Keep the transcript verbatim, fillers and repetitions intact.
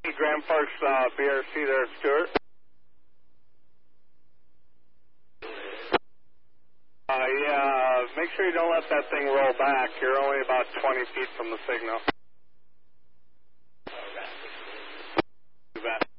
Grand Parks uh, B R C there, Stuart. Uh, yeah, make sure you don't let that thing roll back. You're only about twenty feet from the signal. Too bad.